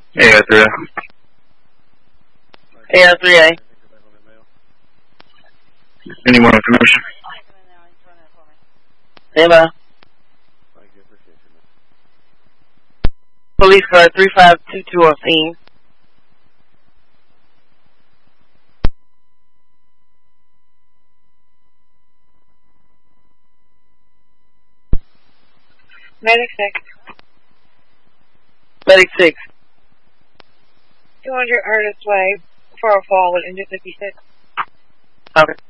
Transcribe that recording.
AR3A. AR3A. Any more information? Stand Police car 3522 on scene. Medic 6. Medic 6. 200 Ernest Way, 404 with engine 56. Okay.